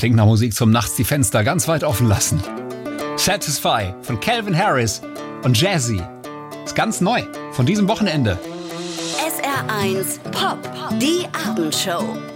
Klingt nach Musik zum Nachts die Fenster ganz weit offen lassen. Satisfy von Calvin Harris und Jazzy. Ist ganz neu von diesem Wochenende. SR1 Pop, die Abendshow.